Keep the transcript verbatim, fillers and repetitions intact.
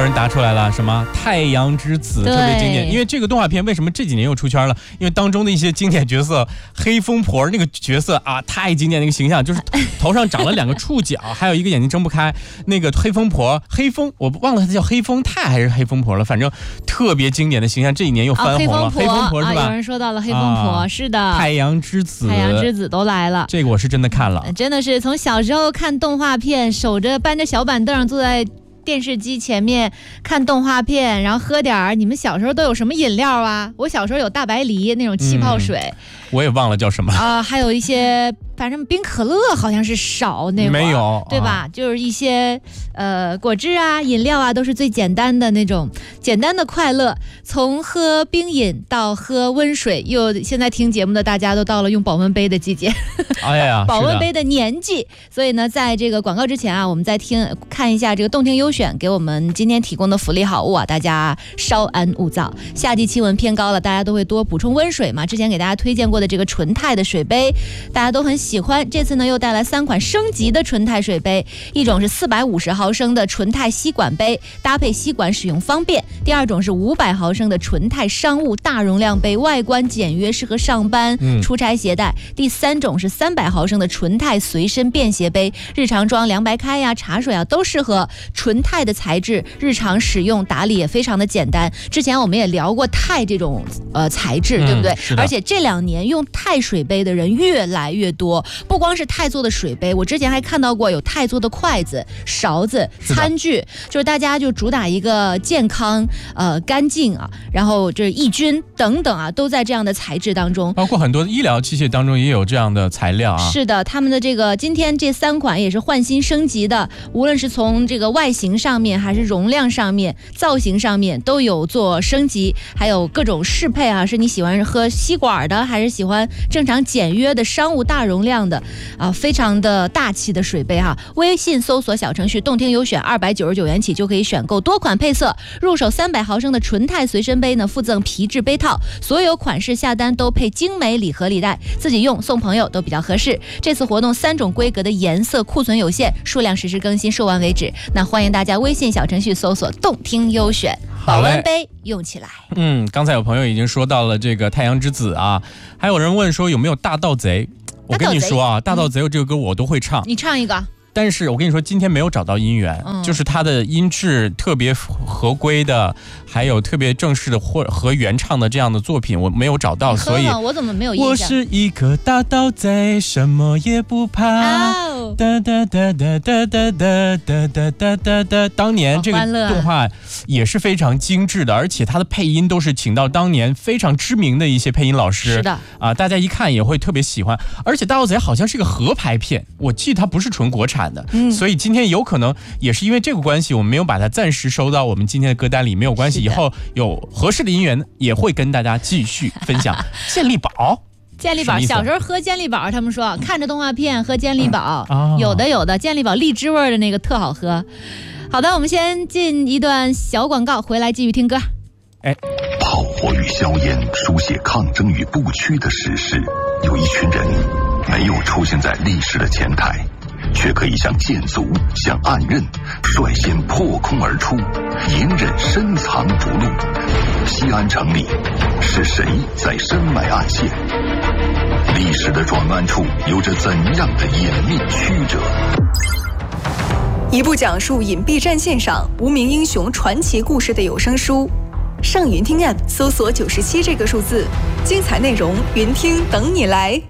人答出来了，什么太阳之子特别经典。因为这个动画片为什么这几年又出圈了？因为当中的一些经典角色，黑风婆那个角色啊，太经典，那个形象就是头上长了两个触角，还有一个眼睛睁不开。那个黑风婆，黑风我忘了它叫黑风太还是黑风婆了，反正特别经典的形象，这一年又翻红了。 啊、黑风婆是吧、 啊？有人说到了黑风婆、啊，是的， 太阳之子， 太阳之子都来了。 这个我是真的看了， 真的是从小时候看动画片，守着搬着小板凳坐在电视机前面看动画片，然后喝点儿。你们小时候都有什么饮料啊？我小时候有大白梨那种气泡水，嗯、 我也忘了叫什么啊、呃，还有一些。反正冰可乐好像是少那会儿， 没有对吧？啊、就是一些呃果汁啊、饮料啊，都是最简单的那种简单的快乐。从喝冰饮到喝温水，又现在听节目的大家都到了用保温杯的季节， 哎呀， 保温杯的年纪。所以呢，在这个广告之前啊，我们再听看一下这个动听优选给我们今天提供的福利好物啊，大家稍安勿躁。夏季气温偏高了，大家都会多补充温水嘛。之前给大家推荐过的这个纯钛的水杯，大家都很喜欢。喜欢这次呢又带来三款升级的纯钛水杯，一种是四百五十毫升的纯钛吸管杯，搭配吸管使用方便；第二种是五百毫升的纯钛商务大容量杯，外观简约，适合上班、嗯、出差携带；第三种是三百毫升的纯钛随身便携杯，日常装凉白开呀、茶水啊都适合。纯钛的材质，日常使用打理也非常的简单。之前我们也聊过钛这种呃材质，对不对？ 嗯、 而且这两年用钛水杯的人越来越多。不光是钛做的水杯，我之前还看到过有钛做的筷子、勺子、餐具，就是大家就主打一个健康、呃干净啊，然后这抑菌等等啊，都在这样的材质当中。 包括很多医疗器械当中也有这样的材料啊。 是的，他们的这个今天这三款也是换新升级的，无论是从这个外形上面，还是容量上面、造型上面都有做升级，还有各种适配啊，是你喜欢喝吸管的，还是喜欢正常简约的商务大容量的啊，非常的大气的水杯哈。微信搜索小程序动听优选，二百九十九元起就可以选购多款配色。入手三百毫升的纯钛随身杯呢，附赠皮质杯套，所有款式下单都配精美礼盒礼袋，自己用送朋友都比较合适。这次活动三种规格的颜色库存有限，数量实时更新，售完为止。那欢迎大家微信小程序搜索动听优选，保温杯用起来。 嗯，刚才有朋友已经说到了这个太阳之子啊，还有人问说有没有大盗贼。我跟你说啊，大盗贼这个歌我都会唱， 你唱一个。 但是我跟你说，今天没有找到音源，嗯、就是它的音质特别合规的，还有特别正式的或和原唱的这样的作品，我没有找到，所以我怎么没有印象？ 我是一个大盗贼，什么也不怕。 哦、 哒哒哒哒哒哒哒哒哒哒哒哒。当年这个动画也是非常精致的，而且它的配音都是请到当年非常知名的一些配音老师。 是的啊，大家一看也会特别喜欢。而且大盗贼好像是个合拍片，我记得它不是纯国产。嗯、所以今天有可能也是因为这个关系，我们没有把它暂时收到我们今天的歌单里，没有关系，以后有合适的音源也会跟大家继续分享。健力宝， 健力宝，小时候喝健力宝，他们说看着动画片喝健力宝，嗯哦、有的有的，健力宝荔枝味的那个特好喝。好的，我们先进一段小广告，回来继续听歌。 哎，炮火与硝烟，书写抗争与不屈的史诗。有一群人没有出现在历史的前台，却可以像剑卒，像暗刃，率先破空而出，隐忍深藏不露。西安城里是谁在深埋暗线？历史的转弯处有着怎样的隐秘曲折？ 一部讲述隐蔽战线上无名英雄传奇故事的有声书，上云听 App 搜索九十七这个数字，精彩内容云听等你来。